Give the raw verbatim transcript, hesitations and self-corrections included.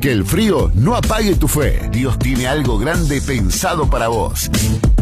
Que el frío no apague tu fe. Dios tiene algo grande pensado para vos.